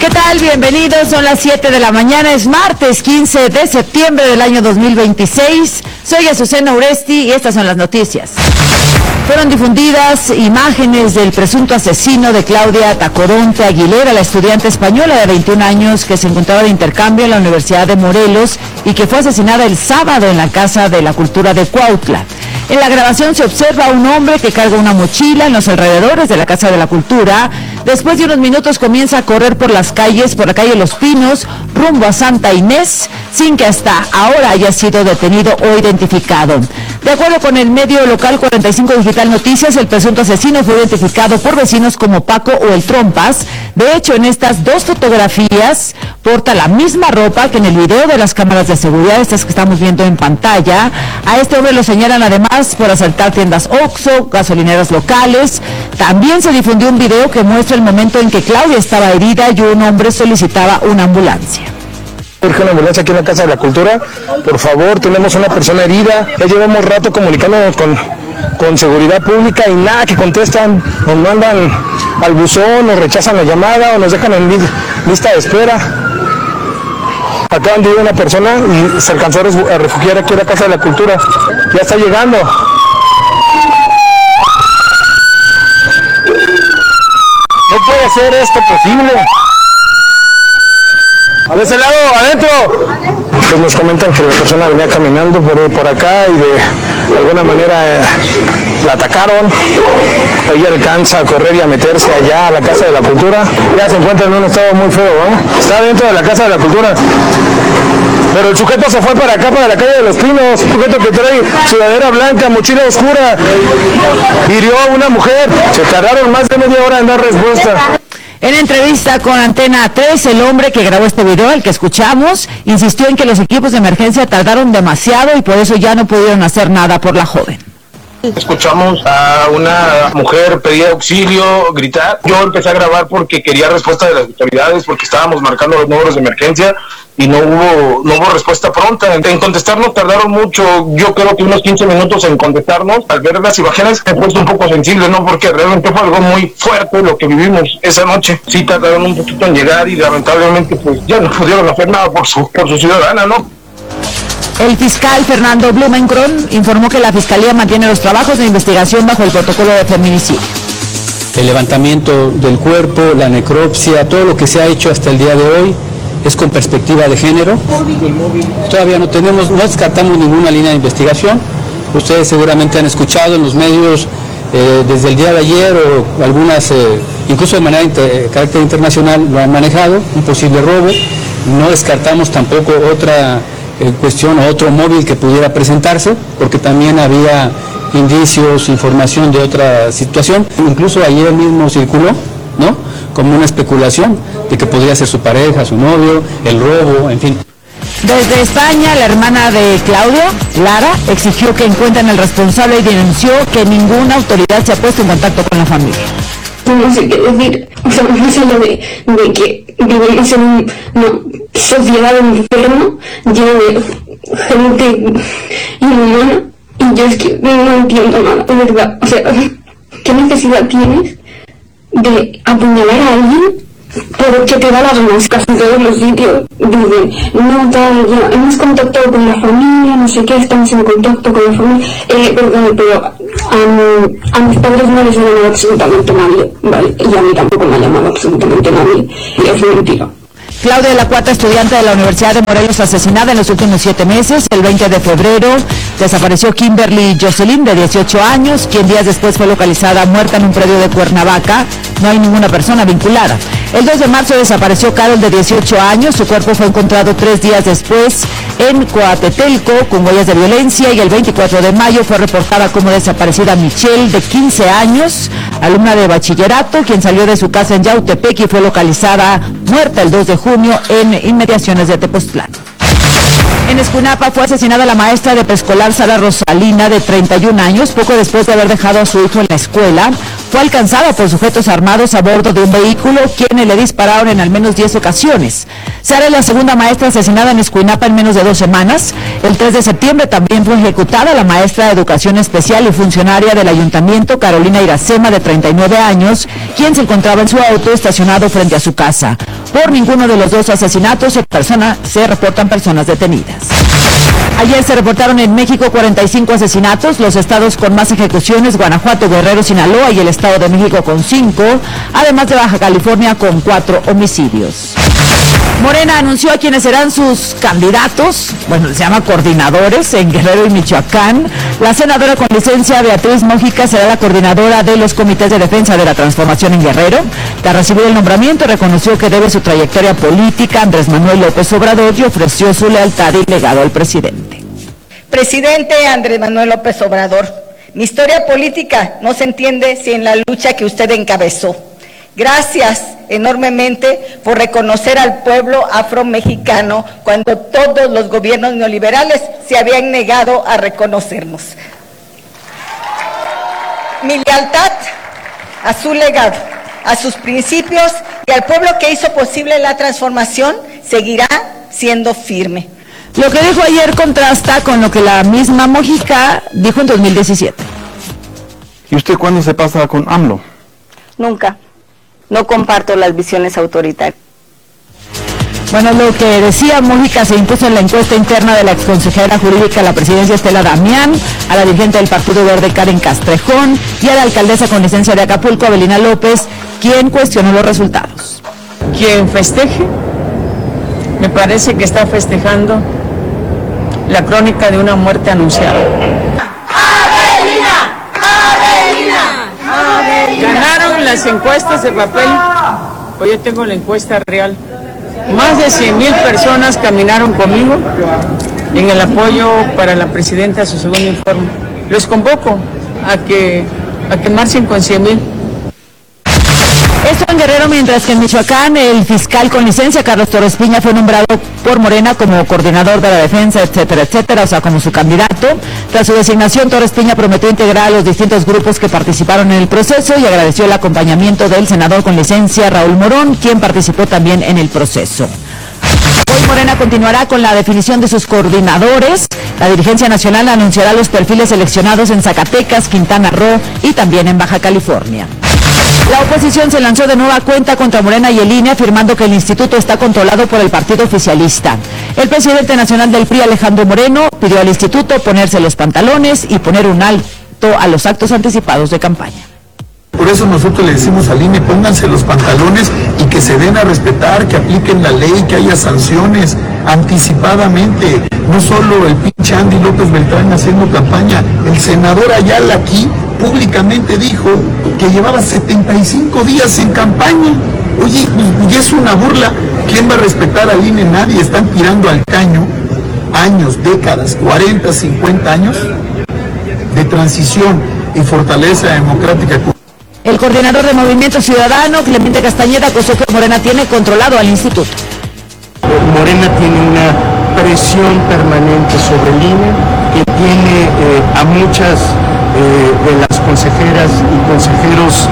¿Qué tal? Bienvenidos, son las 7 de la mañana, es martes 15 de septiembre del año 2026. Soy Azucena Uresti y estas son las noticias. Fueron difundidas imágenes del presunto asesino de Claudia Tacoronte Aguilera, la estudiante española de 21 años que se encontraba de intercambio en la Universidad de Morelos y que fue asesinada el sábado en la Casa de la Cultura de Cuautla. En la grabación se observa a un hombre que carga una mochila en los alrededores de la Casa de la Cultura. Después de unos minutos comienza a correr por las calles, por la calle Los Pinos, rumbo a Santa Inés, sin que hasta ahora haya sido detenido o identificado. De acuerdo con el medio local 45 Digital Noticias, el presunto asesino fue identificado por vecinos como Paco o el Trompas. De hecho, en estas dos fotografías porta la misma ropa que en el video de las cámaras de seguridad, estas que estamos viendo en pantalla. A este hombre lo señalan además por asaltar tiendas Oxxo, gasolineras locales. También se difundió un video que muestra el momento en que Claudia estaba herida y un hombre solicitaba una ambulancia. Urge una ambulancia aquí en la Casa de la Cultura, por favor, tenemos una persona herida, ya llevamos rato comunicándonos con seguridad pública y nada que contestan, nos mandan al buzón, nos rechazan la llamada o nos dejan en lista de espera. Acaban de ir una persona y se alcanzó a refugiar aquí en la Casa de la Cultura, ya está llegando. No puede ser esto posible. ¿De ese lado, adentro? Pues nos comentan que la persona venía caminando por acá y de alguna manera la atacaron. Ella alcanza a correr y a meterse allá a la Casa de la Cultura. Ya se encuentra en un estado muy feo, ¿no? Está dentro de la Casa de la Cultura. Pero el sujeto se fue para acá, para la calle de Los Pinos. Un sujeto que trae sudadera blanca, mochila oscura. Hirió a una mujer. Se tardaron más de media hora en dar respuesta. En entrevista con Antena 3, el hombre que grabó este video, el que escuchamos, insistió en que los equipos de emergencia tardaron demasiado y por eso ya no pudieron hacer nada por la joven. Escuchamos a una mujer pedir auxilio, gritar. Yo empecé a grabar porque quería respuesta de las autoridades, porque estábamos marcando los números de emergencia y no hubo respuesta pronta. En contestarnos tardaron mucho, yo creo que unos 15 minutos en contestarnos. Al ver las imágenes me he puesto un poco sensible, ¿no? Porque realmente fue algo muy fuerte lo que vivimos esa noche. Sí tardaron un poquito en llegar y lamentablemente pues ya no pudieron hacer nada por su ciudadana, ¿no? El fiscal Fernando Blumenkron informó que la Fiscalía mantiene los trabajos de investigación bajo el protocolo de feminicidio. El levantamiento del cuerpo, la necropsia, todo lo que se ha hecho hasta el día de hoy es con perspectiva de género. Todavía no descartamos ninguna línea de investigación. Ustedes seguramente han escuchado en los medios desde el día de ayer o algunas, incluso de manera carácter internacional, lo han manejado, un posible robo. No descartamos tampoco otra cuestión o otro móvil que pudiera presentarse, porque también había indicios, información de otra situación. Incluso ayer mismo circuló, ¿no?, como una especulación de que podría ser su pareja, su novio, el robo, en fin. Desde España, la hermana de Claudio, Lara, exigió que encuentren al responsable y denunció que ninguna autoridad se ha puesto en contacto con la familia. No sé qué decir, o sea, más allá de que vivimos en una sociedad enferma, llena de gente inhumana, y yo es que no entiendo nada, de verdad. O sea, ¿qué necesidad tienes de apuñalar a alguien porque te da las ganas? Casi en todos los sitios dicen, no, tal, ya hemos contactado con la familia, no sé qué, estamos en contacto con la familia, pero a mis padres no les ha llamado absolutamente nadie, ¿vale? Y a mí tampoco me ha llamado absolutamente nadie, y es mentira. Claudia, la cuarta estudiante de la Universidad de Morelos, asesinada en los últimos 7 meses. El 20 de febrero desapareció Kimberly Jocelyn, de 18 años, quien días después fue localizada muerta en un predio de Cuernavaca. No hay ninguna persona vinculada. El 2 de marzo desapareció Carol, de 18 años. Su cuerpo fue encontrado 3 días después en Coatetelco con huellas de violencia, y el 24 de mayo fue reportada como desaparecida Michelle, de 15 años, alumna de bachillerato, quien salió de su casa en Yautepec y fue localizada muerta el 2 de junio en inmediaciones de Tepoztlán. En Escunapa fue asesinada la maestra de preescolar Sara Rosalina, de 31 años, poco después de haber dejado a su hijo en la escuela. fue alcanzada por sujetos armados a bordo de un vehículo, quienes le dispararon en al menos 10 ocasiones. Sara es la segunda maestra asesinada en Escuinapa en menos de 2 semanas. El 3 de septiembre también fue ejecutada la maestra de Educación Especial y funcionaria del Ayuntamiento, Carolina Iracema, de 39 años, quien se encontraba en su auto estacionado frente a su casa. Por ninguno de los dos asesinatos se reportan personas detenidas. Ayer se reportaron en México 45 asesinatos, los estados con más ejecuciones, Guanajuato, Guerrero, Sinaloa y el Estado de México con 5, además de Baja California con 4 homicidios. Morena anunció a quienes serán sus candidatos, se llama coordinadores, en Guerrero y Michoacán. La senadora con licencia Beatriz Mójica será la coordinadora de los comités de defensa de la transformación en Guerrero. Tras recibir el nombramiento, reconoció que debe su trayectoria política Andrés Manuel López Obrador y ofreció su lealtad y legado al presidente. Presidente Andrés Manuel López Obrador, mi historia política no se entiende sin la lucha que usted encabezó. Gracias enormemente por reconocer al pueblo afromexicano cuando todos los gobiernos neoliberales se habían negado a reconocernos. Mi lealtad a su legado, a sus principios y al pueblo que hizo posible la transformación seguirá siendo firme. Lo que dijo ayer contrasta con lo que la misma Mójica dijo en 2017. ¿Y usted cuándo se pasa con AMLO? Nunca. No comparto las visiones autoritarias. Lo que decía Mójica se impuso en la encuesta interna de la exconsejera jurídica a la presidencia Estela Damián, a la dirigente del Partido Verde Karen Castrejón y a la alcaldesa con licencia de Acapulco, Avelina López, quien cuestionó los resultados. Quien festeje, me parece que está festejando la crónica de una muerte anunciada. Ganaron las encuestas de papel, hoy yo tengo la encuesta real. Más de 100,000 personas caminaron conmigo en el apoyo para la presidenta a su segundo informe. Los convoco a que marchen con 100,000. Esto en Guerrero, mientras que en Michoacán el fiscal con licencia, Carlos Torres Piña, fue nombrado por Morena como coordinador de la defensa, etcétera, como su candidato. Tras su designación, Torres Piña prometió integrar a los distintos grupos que participaron en el proceso y agradeció el acompañamiento del senador con licencia, Raúl Morón, quien participó también en el proceso. Hoy Morena continuará con la definición de sus coordinadores. La dirigencia nacional anunciará los perfiles seleccionados en Zacatecas, Quintana Roo y también en Baja California. La oposición se lanzó de nueva cuenta contra Morena y el INE, afirmando que el instituto está controlado por el partido oficialista. El presidente nacional del PRI, Alejandro Moreno, pidió al instituto ponerse los pantalones y poner un alto a los actos anticipados de campaña. Por eso nosotros le decimos al INE, pónganse los pantalones y que se den a respetar, que apliquen la ley, que haya sanciones anticipadamente. No solo el pinche Andy López Beltrán haciendo campaña, el senador Ayala aquí públicamente dijo que llevaba 75 días en campaña. Oye, y es una burla. ¿Quién va a respetar al INE? Nadie. Están tirando al caño años, décadas, 40, 50 años de transición y fortaleza democrática. El coordinador de Movimiento Ciudadano, Clemente Castañeda, acusó que Morena tiene controlado al instituto. Morena tiene una presión permanente sobre el INE, que tiene a muchas de las consejeras y consejeros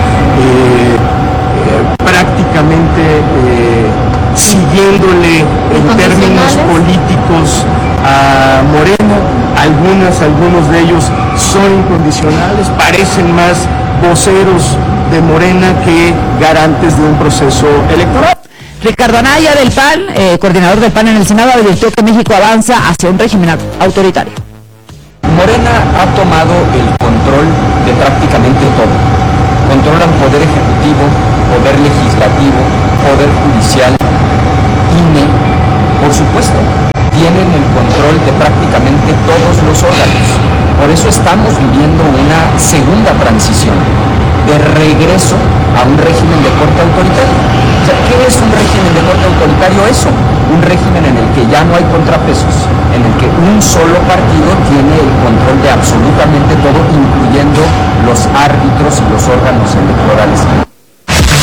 prácticamente siguiéndole en términos políticos a Morena. Algunos de ellos son incondicionales, parecen más voceros de Morena que garantes de un proceso electoral. Ricardo Anaya del PAN, coordinador del PAN en el Senado, advirtió que México avanza hacia un régimen autoritario. Morena ha tomado el control de prácticamente todo. Controlan poder ejecutivo, poder legislativo, poder judicial, INE, por supuesto. Tienen el control de prácticamente todos los órganos. Por eso estamos viviendo una segunda transición de regreso a un régimen de corte autoritario. O sea, ¿qué es un régimen de corte autoritario? Eso, un régimen en el que ya no hay contrapesos, en el que un solo partido tiene el control de absolutamente todo, incluyendo los árbitros y los órganos electorales.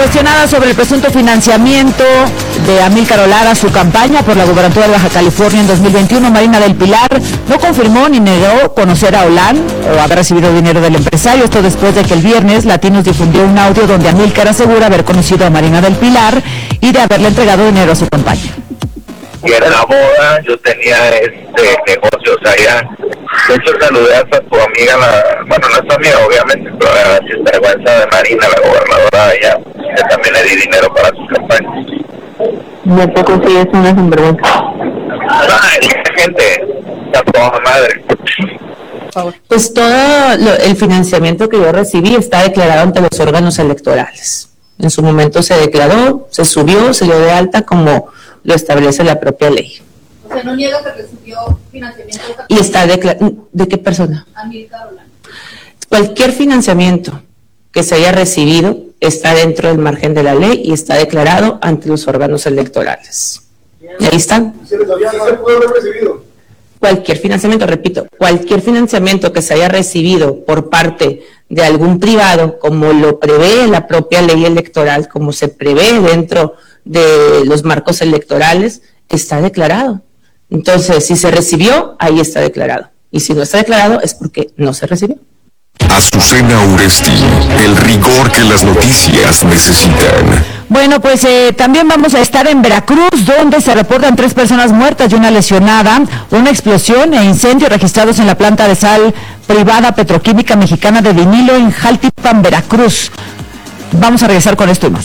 Cuestionada sobre el presunto financiamiento de Amílcar Lara a su campaña por la gubernatura de Baja California en 2021, Marina del Pilar no confirmó ni negó conocer a Olán o haber recibido dinero del empresario. Esto después de que el viernes Latinos difundió un audio donde Amílcar asegura haber conocido a Marina del Pilar y de haberle entregado dinero a su campaña. Y en la boda yo tenía negocios allá. De hecho saludé hasta tu amiga, no es amiga obviamente, pero la sinvergüenza de Marina, la gobernadora de allá, que también le di dinero para su campaña. ¿De poco sí es una sinvergüenza? Esa gente está toda madre. Pues todo el financiamiento que yo recibí está declarado ante los órganos electorales. En su momento se declaró, se subió, se dio de alta como lo establece la propia ley. O sea, no niega que recibió financiamiento. Y está declarado. ¿De qué persona? Amílcar Olán. Cualquier financiamiento que se haya recibido está dentro del margen de la ley y está declarado ante los órganos electorales. Y ahí están. ¿Se puede haber recibido? Cualquier financiamiento, repito, cualquier financiamiento que se haya recibido por parte de algún privado, como lo prevé la propia ley electoral, como se prevé dentro de los marcos electorales, está declarado. Entonces, si se recibió, ahí está declarado. Y si no está declarado, es porque no se recibió. Azucena Uresti, el rigor que las noticias necesitan. Bueno, pues también vamos a estar en Veracruz, donde se reportan 3 personas muertas y una lesionada, una explosión e incendio registrados en la planta de sal privada petroquímica mexicana de vinilo en Jaltipan, Veracruz. Vamos a regresar con esto y más.